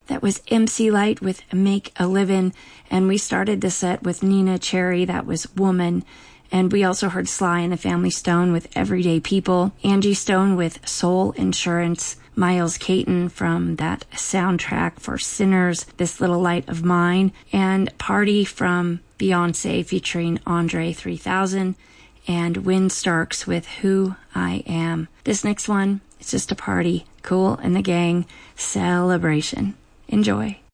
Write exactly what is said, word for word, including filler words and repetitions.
That was M C Light with Make a Livin', and we started the set with Nina Cherry, that was Woman, and we also heard Sly and the Family Stone with Everyday People, Angie Stone with Soul Insurance, Miles Caton from that soundtrack for Sinners, This Little Light of Mine, and Party from Beyonce featuring Andre three thousand, and Win Starks with Who I Am. This next one, it's just a party. Kool and the Gang, Celebration. Enjoy.